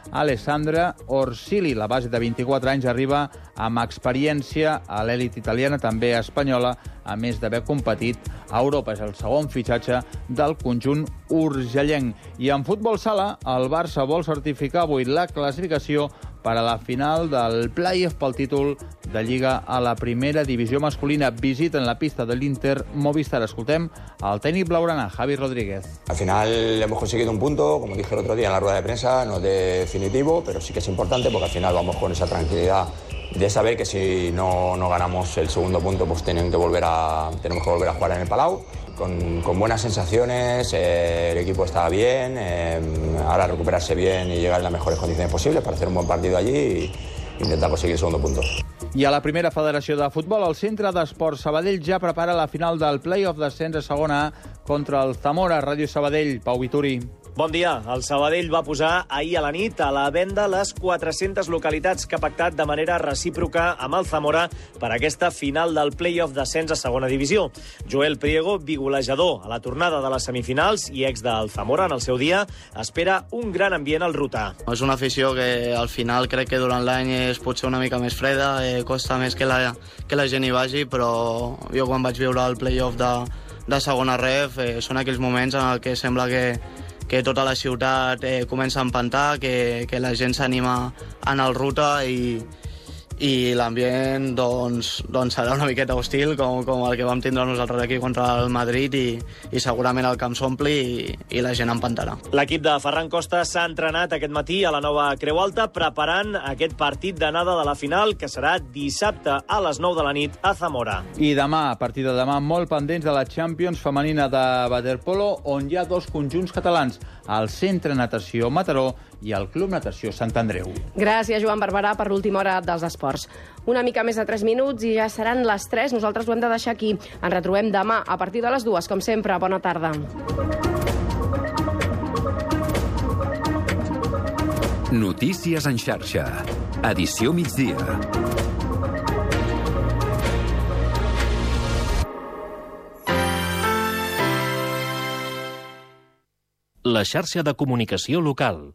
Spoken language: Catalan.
Alessandra Orsili. La base de 24 anys arriba amb experiència a l'elit italiana, també espanyola, a més d'haver competit a Europa. És el segon fitxatge del conjunt urgellenc. I en futbol sala, el Barça vol certificar avui la classificació per a la final del play-off pel títol de Lliga a la primera divisió masculina. Visiten la pista de l'Inter Movistar. Escoltem al tècnic blaugrana, Javi Rodríguez. Al final hemos conseguido un punto, como dije el otro día en la rueda de prensa, no es definitivo, pero sí que es importante porque al final vamos con esa tranquilidad de saber que si no ganamos el segundo punto, pues tenemos que volver a jugar en el Palau. Con buenas sensaciones, el equipo está bien, ahora recuperarse bien y llegar en las mejores condiciones posibles para hacer un buen partido allí y intentar conseguir el segundo punto. I a la primera federació de futbol, el Centre d'Esports Sabadell ja prepara la final del play-off d'ascens a segona A contra el Zamora. Ràdio Sabadell, Pau Vituri. Bon dia. El Sabadell va posar ahir a la nit a la venda les 400 localitats que ha pactat de manera recíproca amb el Zamora per aquesta final del play-off d'ascens a segona divisió. Joel Priego, bigolejador a la tornada de les semifinals i ex del Zamora en el seu dia, espera un gran ambient al Rotà. És una afició que al final crec que durant l'any és potser una mica més freda, costa més que la gent hi vagi, però jo quan vaig viure el play-off de segona ref són aquells moments en què sembla que tota la ciutat comença a empantar, que la gent s'anima a anar al Ruta i l'ambient doncs serà una miqueta hostil com el que vam tindre nosaltres aquí contra el Madrid i segurament el camp s'ompli i la gent empantarà. L'equip de Ferran Costa s'ha entrenat aquest matí a la nova Creu Alta preparant aquest partit d'anada de la final que serà dissabte a les 9 de la nit a Zamora. I demà, a partir de demà, molt pendents de la Champions femenina de waterpolo, on hi ha dos conjunts catalans, el Centre Natació Mataró i el Club Natació Sant Andreu. Gràcies, Joan Barberà, per l'última hora dels esports. Una mica més de 3 minuts i ja seran les 3. Nosaltres ho hem de deixar aquí. Ens retrobem demà a partir de les 2, com sempre. Bona tarda. Notícies en xarxa. Edició migdia. La xarxa de comunicació local.